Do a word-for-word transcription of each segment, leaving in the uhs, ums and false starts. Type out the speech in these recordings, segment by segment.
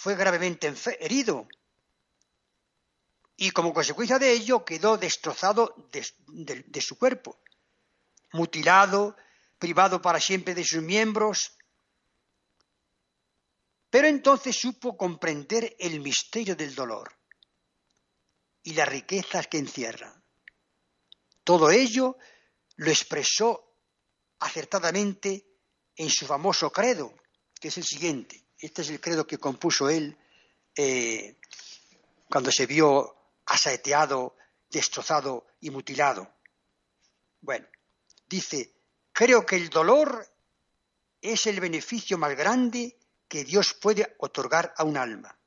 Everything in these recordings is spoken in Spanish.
fue gravemente herido y como consecuencia de ello quedó destrozado de, de, de su cuerpo, mutilado, privado para siempre de sus miembros. Pero entonces supo comprender el misterio del dolor y las riquezas que encierra. Todo ello lo expresó acertadamente en su famoso credo, que es el siguiente. Este es el credo que compuso él eh, cuando se vio asaeteado, destrozado y mutilado. Bueno, dice, creo que el dolor es el beneficio más grande que Dios puede otorgar a un alma.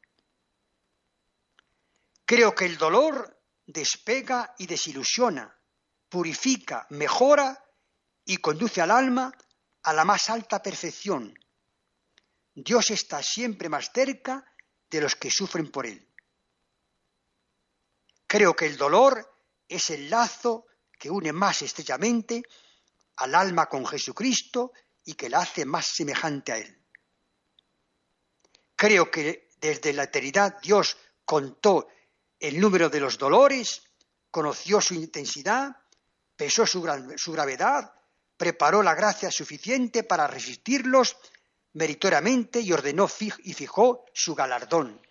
Creo que el dolor despega y desilusiona, purifica, mejora y conduce al alma a la más alta perfección. Dios está siempre más cerca de los que sufren por él. Creo que el dolor es el lazo que une más estrechamente al alma con Jesucristo y que la hace más semejante a él. Creo que desde la eternidad Dios contó el número de los dolores, conoció su intensidad, pesó su, gran, su gravedad, preparó la gracia suficiente para resistirlos meritoriamente y ordenó fij, y fijó su galardón.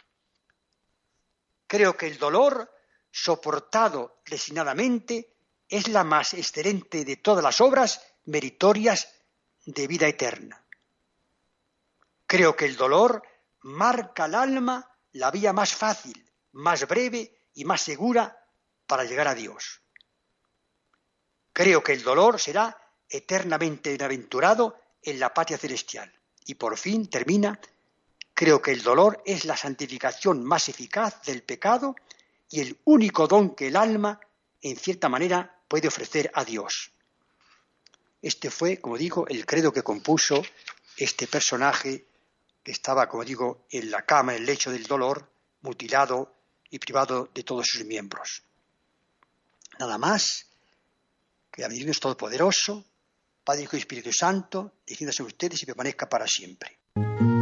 Creo que el dolor, soportado resignadamente, es la más excelente de todas las obras meritorias de vida eterna. Creo que el dolor marca al alma la vía más fácil, más breve y más segura para llegar a Dios. Creo que el dolor será eternamente bienaventurado en la patria celestial. Y por fin termina, creo que el dolor es la santificación más eficaz del pecado y el único don que el alma, en cierta manera, puede ofrecer a Dios. Este fue, como digo, el credo que compuso este personaje que estaba, como digo, en la cama, en el lecho del dolor, mutilado y privado de todos sus miembros. Nada más, que a Dios Todopoderoso, Padre, Hijo y Espíritu Santo, descienda sobre ustedes y permanezca para siempre.